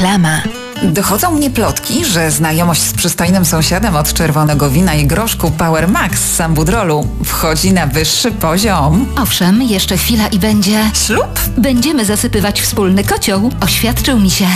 Reklama. Dochodzą mnie plotki, że znajomość z przystojnym sąsiadem od czerwonego wina i groszku Power Max z Sambudrolu wchodzi na wyższy poziom. Owszem, jeszcze chwila i będzie... Ślub? Będziemy zasypywać wspólny kocioł. Oświadczył mi się.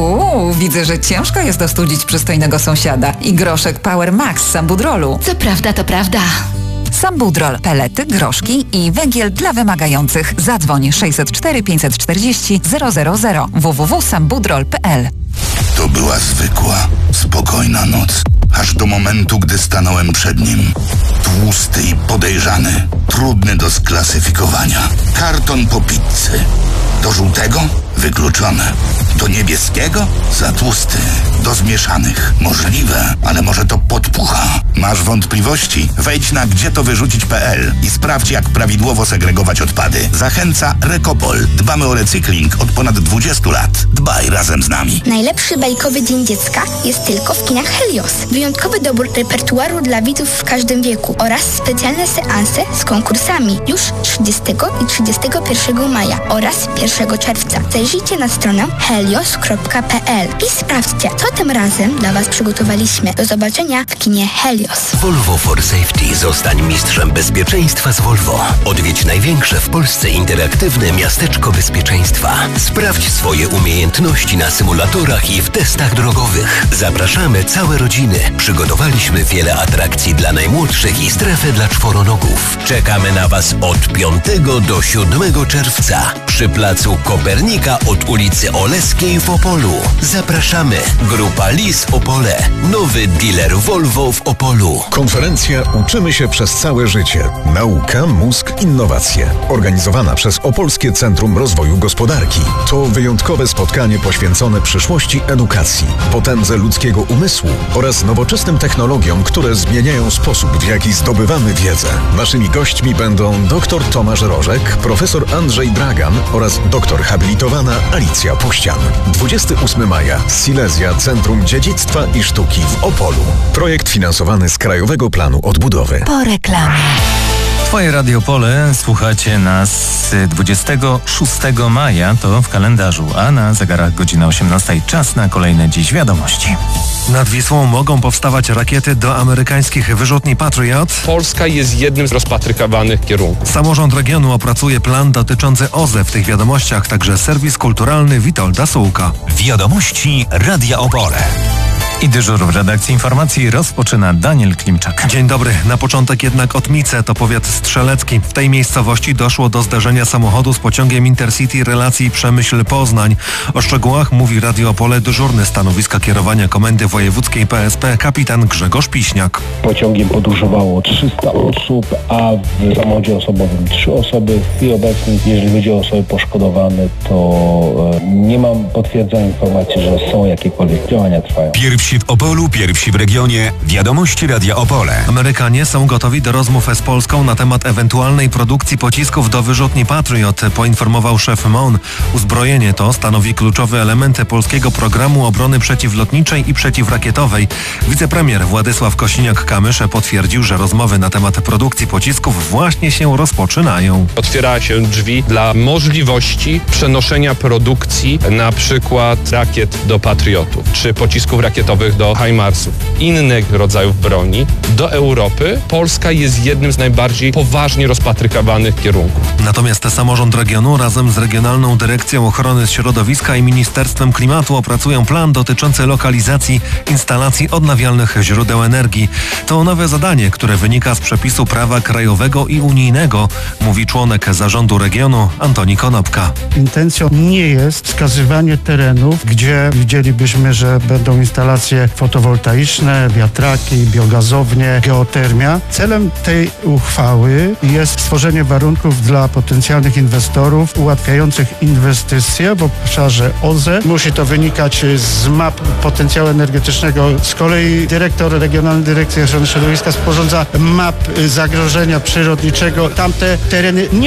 Widzę, że ciężko jest ostudzić przystojnego sąsiada i groszek Power Max z Sambudrolu. Co prawda, to prawda. Sambudrol, pelety, groszki i węgiel dla wymagających. Zadzwoń 604 540 000 www.sambudrol.pl. To była zwykła, spokojna noc. Aż do momentu, gdy stanąłem przed nim. Tłusty i podejrzany, trudny do sklasyfikowania. Karton po pizzy. Do żółtego? Wykluczone. Do niebieskiego? Za tłusty. Do zmieszanych? Możliwe, ale może to podpucha. Masz wątpliwości? Wejdź na gdzietowyrzucić.pl i sprawdź, jak prawidłowo segregować odpady. Zachęca Rekopol. Dbamy o recykling od ponad 20 lat. Dbaj razem z nami. Najlepszy bajkowy Dzień Dziecka jest tylko w kinach Helios. Wyjątkowy dobór repertuaru dla widzów w każdym wieku oraz specjalne seanse z konkursami już 30 i 31 maja oraz 1 czerwca. Zajrzyjcie na stronę helios.pl i sprawdźcie, co tym razem dla Was przygotowaliśmy. Do zobaczenia w kinie Helios. Volvo for Safety. Zostań mistrzem bezpieczeństwa z Volvo. Odwiedź największe w Polsce interaktywne miasteczko bezpieczeństwa. Sprawdź swoje umiejętności na symulatorach i w testach drogowych. Zapraszamy całe rodziny. Przygotowaliśmy wiele atrakcji dla najmłodszych i strefę dla czworonogów. Czekamy na Was od 5 do 7 czerwca przy placu Kopernika od ulicy Oleskiej w Opolu. Zapraszamy. Grupa Lis Opole. Nowy dealer Volvo w Opolu. Konferencja Uczymy się przez całe życie. Nauka, mózg, innowacje. Organizowana przez Opolskie Centrum Rozwoju Gospodarki. To wyjątkowe spotkanie poświęcone przyszłości edukacji, potędze ludzkiego umysłu oraz nowoczesnym technologiom, które zmieniają sposób, w jaki zdobywamy wiedzę. Naszymi gośćmi będą dr Tomasz Rożek, profesor Andrzej Dragan oraz doktor habilitowana Alicja Puścian. 28 maja. Silesia Centrum Dziedzictwa i Sztuki w Opolu. Projekt finansowany z Krajowego Planu Odbudowy. Po reklamie. Twoje Radio Pole, słuchacie nas 26 maja, to w kalendarzu, a na zegarach godzina 18. Czas na kolejne dziś wiadomości. Nad Wisłą mogą powstawać rakiety do amerykańskich wyrzutni Patriot. Polska jest jednym z rozpatrykowanych kierunków. Samorząd regionu opracuje plan dotyczący OZE. W tych wiadomościach także serwis kulturalny Witolda Sułka. Wiadomości Radia Opole. I dyżur w redakcji informacji rozpoczyna Daniel Klimczak. Dzień dobry. Na początek jednak Otmice, to powiat strzelecki. W tej miejscowości doszło do zderzenia samochodu z pociągiem Intercity relacji Przemyśl-Poznań. O szczegółach mówi Radio Opole dyżurny stanowiska kierowania Komendy Wojewódzkiej PSP kapitan Grzegorz Piśniak. Pociągiem podróżowało 300 osób, a w samochodzie osobowym 3 osoby. W chwili obecnej, jeżeli chodzi o osoby poszkodowane, to nie mam potwierdzonej informacji, że są jakiekolwiek działania trwają. Pierwsi w Opolu, pierwsi w regionie. Wiadomości Radia Opole. Amerykanie są gotowi do rozmów z Polską na temat ewentualnej produkcji pocisków do wyrzutni Patriot, poinformował szef MON. Uzbrojenie to stanowi kluczowy element polskiego programu obrony przeciwlotniczej i przeciwrakietowej. Wicepremier Władysław Kosiniak-Kamysz potwierdził, że rozmowy na temat produkcji pocisków właśnie się rozpoczynają. Otwiera się drzwi dla możliwości przenoszenia produkcji na przykład rakiet do Patriotów, czy pocisków rakietowych do HIMARS-ów, innych rodzajów broni do Europy. Polska jest jednym z najbardziej poważnie rozpatrykowanych kierunków. Natomiast samorząd regionu razem z Regionalną Dyrekcją Ochrony Środowiska i Ministerstwem Klimatu opracują plan dotyczący lokalizacji instalacji odnawialnych źródeł energii. To nowe zadanie, które wynika z przepisu prawa krajowego i unijnego, mówi członek zarządu regionu Antoni Konopka. Intencją nie jest wskazywanie terenów, gdzie widzielibyśmy, że będą instalacje fotowoltaiczne, wiatraki, biogazownie, geotermia. Celem tej uchwały jest stworzenie warunków dla potencjalnych inwestorów ułatwiających inwestycje w obszarze OZE. Musi to wynikać z map potencjału energetycznego. Z kolei dyrektor Regionalnej Dyrekcji Ochrony Środowiska sporządza map zagrożenia przyrodniczego. Tamte tereny nie